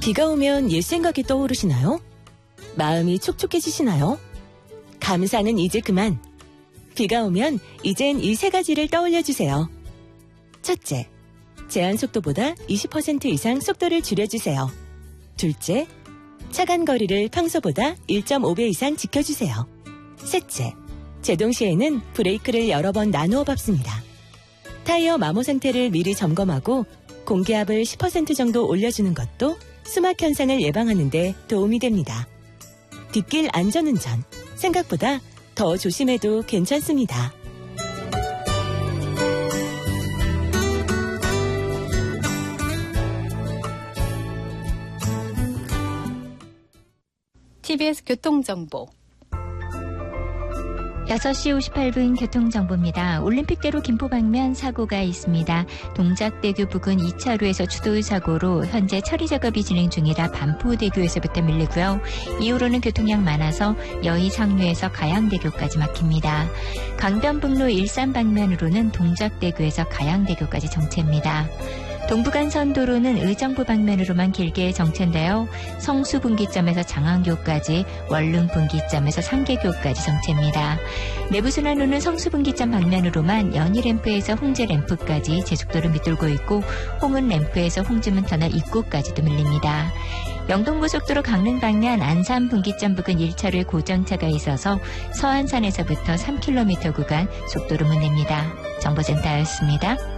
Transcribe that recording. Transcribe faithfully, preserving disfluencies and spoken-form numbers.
비가 오면 옛 생각이 떠오르시나요? 마음이 촉촉해지시나요? 감사는 이제 그만. 비가 오면 이젠 이 세 가지를 떠올려주세요. 첫째, 제한 속도보다 이십 퍼센트 이상 속도를 줄여주세요. 둘째, 차간 거리를 평소보다 일 점 오 배 이상 지켜주세요. 셋째, 제동 시에는 브레이크를 여러 번 나누어 밟습니다. 타이어 마모 상태를 미리 점검하고 공기압을 십 퍼센트 정도 올려주는 것도 수막 현상을 예방하는 데 도움이 됩니다. 뒷길 안전운전, 생각보다 더 조심해도 괜찮습니다. 티비에스 교통정보. 여섯 시 오십팔 분 교통정보입니다. 올림픽대로 김포 방면 사고가 있습니다. 동작대교 부근 이 차로에서 추돌 사고로 현재 처리 작업이 진행 중이라 반포대교에서부터 밀리고요. 이후로는 교통량 많아서 여의 상류에서 가양대교까지 막힙니다. 강변북로 일산 방면으로는 동작대교에서 가양대교까지 정체입니다. 동부간선도로는 의정부 방면으로만 길게 정체인데요. 성수분기점에서 장안교까지, 원룸분기점에서 상계교까지 정체입니다. 내부순환로는 성수분기점 방면으로만 연희램프에서 홍제램프까지 제속도를 밑돌고 있고 홍은램프에서 홍지문터널 입구까지도 밀립니다. 영동고속도로 강릉 방면 안산 분기점 부근 일 차로에 고정차가 있어서 서안산에서부터 삼 킬로미터 구간 속도로 문냅니다. 정보센터였습니다.